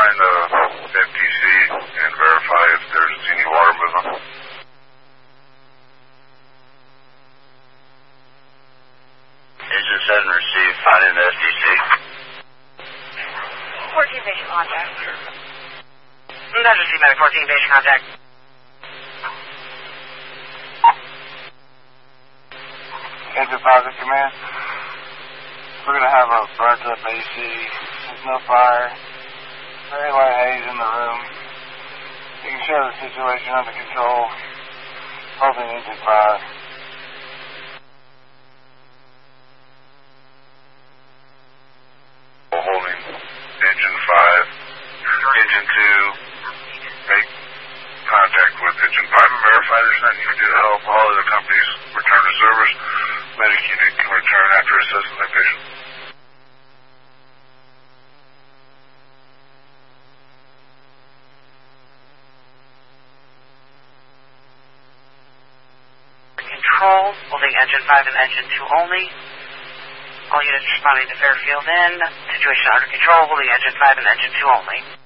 find the FTC and verify if there's any water movement. Engine 7 received, finding the FTC. 14 patient contact. That's received by 14 patient contact. Engine 5 to command. We're going to have a burnt up AC. There's no fire. Very light haze in the room. You can show the situation under control. Holding engine 5. Holding engine 5. Engine 2. Make contact with engine 5 and verify there's nothing you can do to help. All other companies return to service. Medic unit can return after assessing the patient. Control, holding engine 5 and engine 2 only. All units responding to Fairfield in. Situation under control, holding engine 5 and engine 2 only.